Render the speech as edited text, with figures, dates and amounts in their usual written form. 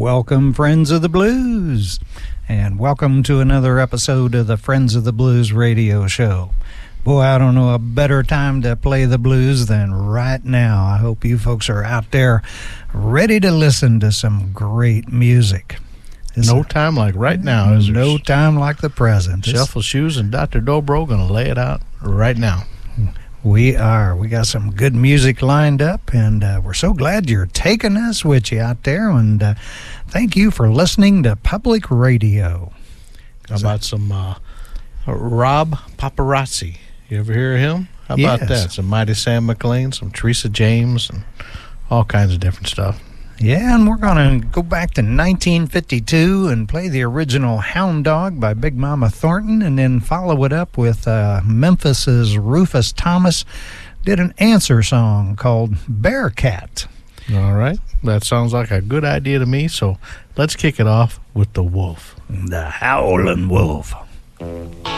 Welcome, Friends of the Blues, and welcome to another episode of the Friends of the Blues radio show. Boy, I don't know a better time to play the blues than right now. I hope you folks are out there ready to listen to some great music. No time like right now, is there? No time like the present. Shuffle Shoes and Dr. Dobro going to lay it out right now. We are. We got some good music lined up, and we're so glad you're taking us with you out there. And thank you for listening to Public Radio. How about some Rob Paparazzi? You ever hear of him? How about that? Some Mighty Sam McLean, some Teresa James, and all kinds of different stuff. Yeah, and we're going to go back to 1952 and play the original Hound Dog by Big Mama Thornton, and then follow it up with Memphis's Rufus Thomas did an answer song called Bearcat. All right. That sounds like a good idea to me, so let's kick it off with The Wolf. The Howlin' Wolf.